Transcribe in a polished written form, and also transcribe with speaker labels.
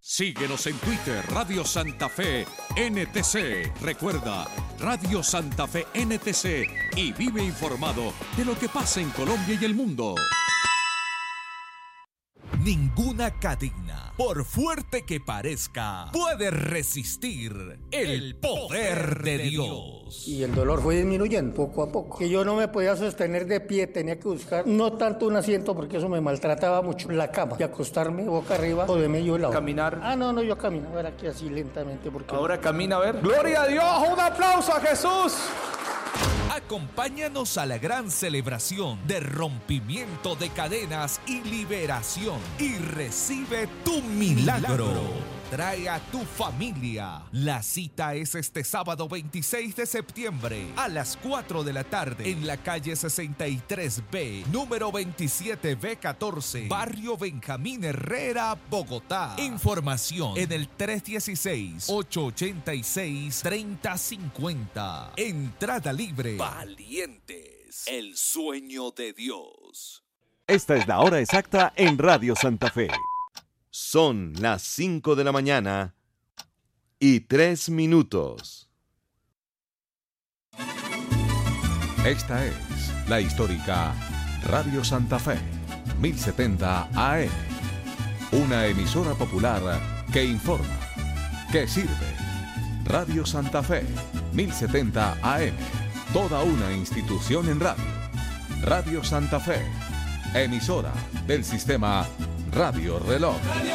Speaker 1: Síguenos en Twitter, Radio Santa Fe NTC. Recuerda, Radio Santa Fe NTC y vive informado de lo que pasa en Colombia y el mundo.
Speaker 2: Ninguna cadena, por fuerte que parezca, puede resistir el poder de Dios.
Speaker 3: Y el dolor fue disminuyendo poco a poco. Que yo no me podía sostener de pie, tenía que buscar no tanto un asiento porque eso me maltrataba mucho, la cama, y acostarme boca arriba o de medio lado.
Speaker 4: ¿Caminar?
Speaker 3: No, yo caminaba era aquí así lentamente. Porque
Speaker 4: ahora camina, a ver. ¡Gloria a Dios! ¡Un aplauso a Jesús!
Speaker 2: Acompáñanos a la gran celebración de rompimiento de cadenas y liberación y recibe tu milagro. Trae a tu familia. La cita es este sábado 26 de septiembre a las 4 de la tarde en la calle 63B, número 27B14, Barrio Benjamín Herrera, Bogotá. Información en el 316-886-3050. Entrada libre. Valientes. El sueño de Dios.
Speaker 5: Esta es la hora exacta en Radio Santa Fe. Son las 5 de la mañana y 3 minutos.
Speaker 6: Esta es la histórica Radio Santa Fe, 1070 AM. Una emisora popular que informa, que sirve. Radio Santa Fe, 1070 AM. Toda una institución en radio. Radio Santa Fe, emisora del sistema Radio Reloj.